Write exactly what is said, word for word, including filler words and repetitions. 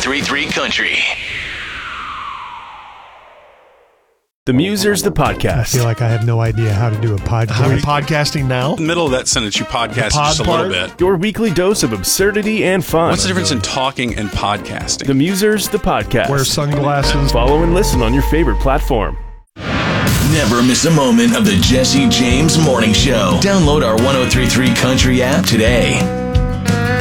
three point three Country. The Musers, the podcast. I feel like I have no idea how to do a podcast. Are we podcasting now? Middle of that sentence, you podcast pod just a part? little bit. Your weekly dose of absurdity and fun. What's the difference in talking and podcasting? The Musers, the podcast. Wear sunglasses. Follow and listen on your favorite platform. Never miss a moment of the Jesse James Morning Show. Download our one oh three point three Country app today.